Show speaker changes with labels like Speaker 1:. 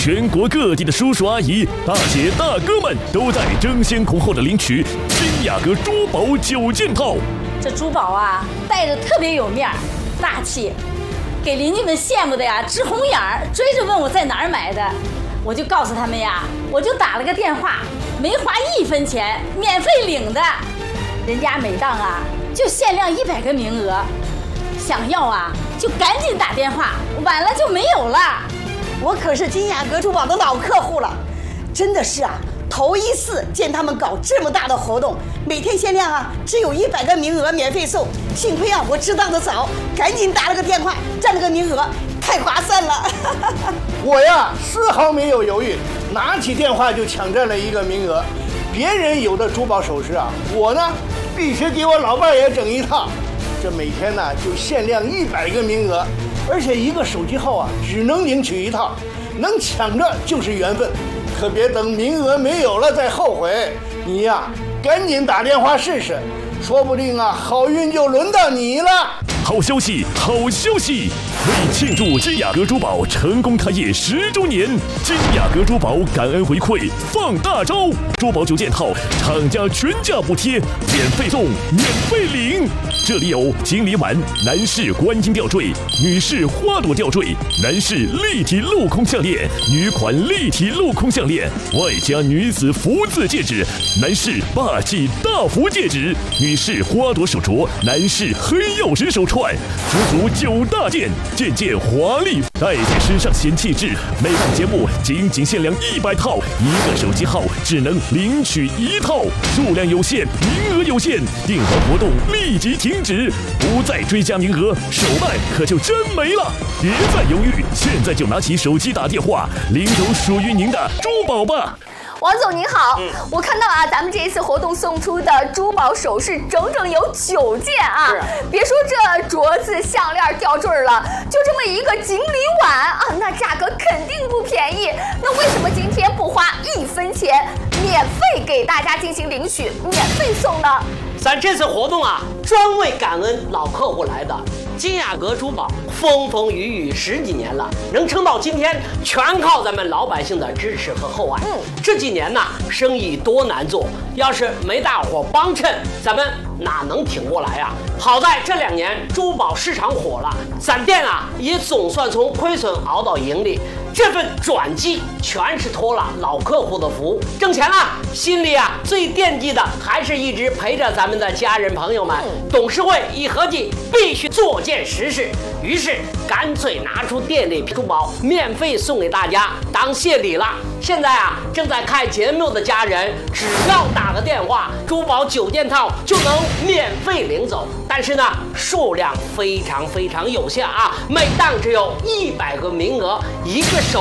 Speaker 1: 全国各地的叔叔阿姨、大姐大哥们都在争先恐后的领取金雅阁珠宝9件套。
Speaker 2: 这珠宝啊，戴着特别有面儿，大气，给邻居们羡慕的呀直红眼儿，追着问我在哪儿买的。我就告诉他们呀，我就打了个电话，没花1分钱，免费领的。人家每档啊就限量100个名额，想要啊就赶紧打电话，晚了就没有了。
Speaker 3: 我可是金雅阁珠宝的老客户了，真的是啊，头一次见他们搞这么大的活动，每天限量啊，只有100个名额免费送。幸亏啊，我知道的早，赶紧打了个电话，占了个名额，太划算了。
Speaker 4: 我呀，丝毫没有犹豫，拿起电话就抢占了1个名额。别人有的珠宝首饰啊，我呢必须给我老伴也整一套。这每天呢就限量100个名额，而且1个手机号啊只能领取1套，能抢着就是缘分。可别等名额没有了再后悔，你呀赶紧打电话试试，说不定啊好运就轮到你了。
Speaker 1: 好消息，好消息！为庆祝金雅阁珠宝成功开业10周年，金雅阁珠宝感恩回馈放大招，珠宝9件套，厂家全价补贴，免费送，免费领。这里有金梨丸、男士观音吊坠、女士花朵吊坠、男士立体镂空项链、女款立体镂空项链，外加女子福字戒指，男士霸气大福戒指，女士花朵手镯，男士黑曜石手串，足足9大件，件件华丽，戴在身上显气质。每档节目仅限量100套，1个手机号只能领取1套，数量有限，名额有限，订完活动立即停止，不再追加名额，手慢可就真没了。别再犹豫，现在就拿起手机打电话，领走属于您的珠宝吧。
Speaker 5: 王总您好，我看到啊，咱们这一次活动送出的珠宝首饰整整有9件啊！别说这镯子、项链、吊坠了，就这么一个锦鲤碗啊，那价格肯定不便宜。那为什么今天不花1分钱，免费给大家进行领取，免费送呢？
Speaker 6: 咱这次活动啊，专为感恩老客户来的。金雅阁珠宝风风雨雨10几年了，能撑到今天，全靠咱们老百姓的支持和厚爱。这几年呢，生意多难做，要是没大伙帮衬，咱们哪能挺过来啊？好在这2年珠宝市场火了，咱店啊也总算从亏损熬到盈利。这份转机全是托了老客户的福，挣钱了，心里啊最惦记的还是一直陪着咱们的家人朋友们。董事会一合计，必须做件实事，于是干脆拿出店里珠宝免费送给大家当谢礼了。现在啊，正在看节目的家人，只要打个电话，珠宝9件套就能免费领走。但是呢，数量非常有限啊，每档只有100个名额，1个手